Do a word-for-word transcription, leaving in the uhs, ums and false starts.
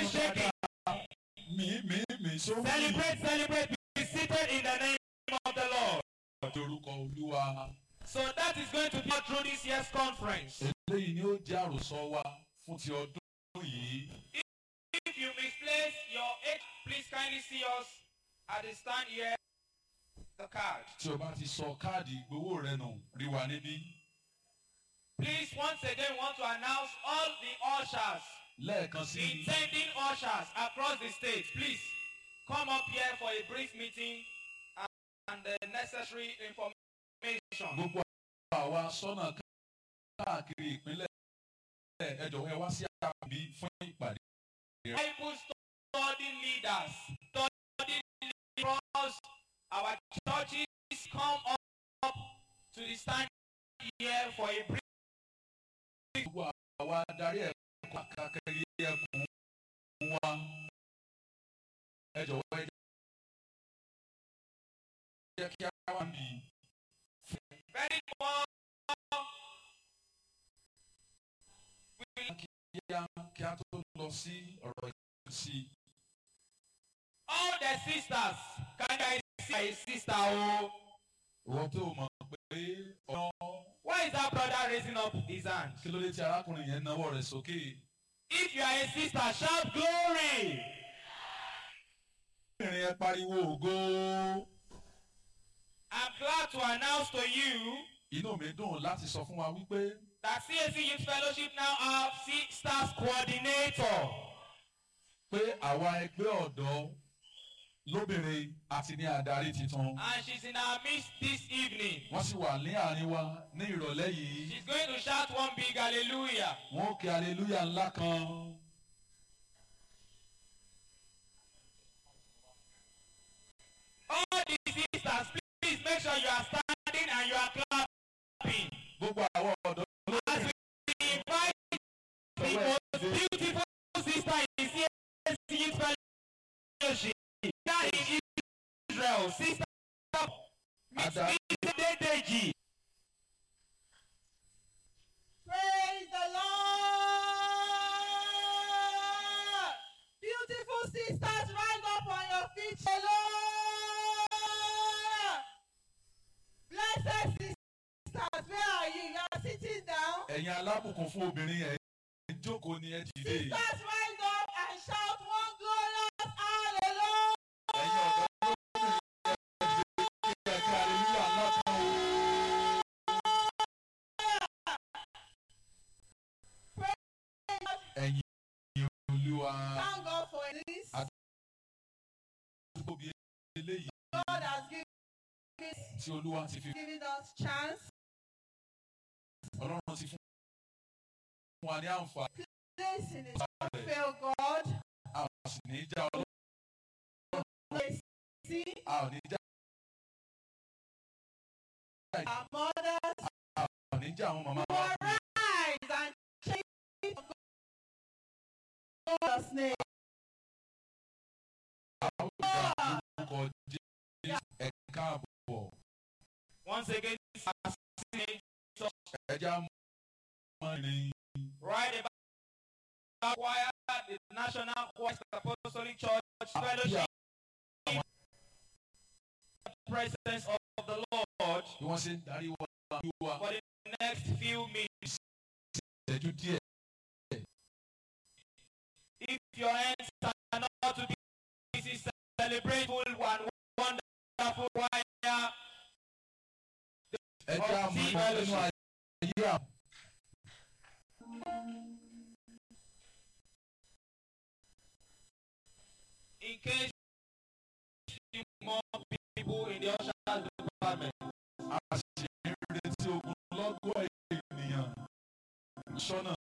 shaking. Mi, mi, mi, so Celebrate, celebrate. Be seated in the name of the Lord. So that is going to be through this year's conference. Eléyìí ni ó jẹ́ àròsọ wa fún ti ọdún yìí. If you misplace your age, please kindly see us at the stand here. The card. Tí o bá ti sọ káàdì ìgbowó rẹ nù, rí wa níbí. Please, once again, want to announce all the ushers, Lẹ́ẹ̀kan sí i. intending ushers across the state. Please come up here for a brief meeting and the necessary information. Gbogbo àwa sọ́nà káàkiri ìpínlẹ̀ ẹ jọ̀wọ́ ẹ wá sí àbí fún ìpàdé. Bible study leaders, study leaders, our churches come up to the stand here for a brief. Gbogbo àwa adarí ẹ̀kọ́ káàkiri ẹ̀kún wa ẹ jọ̀wọ́ ẹ jẹ́ kí a wá bí. Very well. Kí a tó lọ sí ọ̀rọ̀ ìsí. All the sisters, can I see my sister? Oh, Ìwọ tó mọ̀ pé ọ̀nà. why is that brother raising up his hand? Kí ló dé tí arákùnrin yẹn náwó rẹ̀ sókè? If you are a sister, shout glory. Ìrìn ẹ pariwo ògo. I'm glad to announce to you Inú mi dùn láti sọ fún wa wípé that C A C Youth Fellowship now have Sisters Coordinator. pé àwa ẹgbẹ́ ọ̀dọ́ lóbìnrin àti ní adarí titun. And she's in our midst this evening. Wọ́n sì wà ní àárín wa ní ìrọ̀lẹ́ yìí. She's going to shout one big hallelujah. Wọ́n ó kí hallelujah ńlá kan. All the sisters, please make sure you are standing and you are clapping. Gbogbo àwọn ọ̀dọ́ As we invite the most beautiful sister in C A C Youth Fellowship, that in Israel, Sister Miss Dedeji. Praise the Lord! Beautiful sisters, rise up on your feet. Lord! Blessed sisters, where are you? You are sitting down. ẹ̀yin alábùkún fún obìnrin ẹ̀ jókòó ni ẹ dìde. Sisters, rise up and shout one glorious hallelujah! Ẹ̀yin ọ̀dọ́ lóbìnrin ẹ̀ dìde kí ẹ kí hallelujah ńlá kan o. Ẹ̀yin Olúwa. Thank God for this. Àdúgbò bíi eléyìí God has given, tí Olúwa ti fi given us chance. Ọlọ́run ti fún wa ní àǹfààní. Place in His fail God. A ò sì ní já Ọlọ́run. See A ò ní já. our mothers. A ò ní já àwọn màmá who wa. arise and change God's name. A ó já orúkọ Jésù ẹ káàbọ̀. Once again, Ẹ já mọ́ ìrìn. right about choir, the National Christ Apostolic Church Fellowship, the presence of the Lord Bí wọ́n ṣe ń darí wa bí wa for the next few minutes. ìṣẹ́jú díẹ̀. If your hands are not to be busy, celebrate full one wonderful choir. Ẹ já mọ́ nínú ayé àwọn. In case you more people in the ushers department. A ṣe ń retí ogun lọ́gọ́ ènìyàn sọ́nà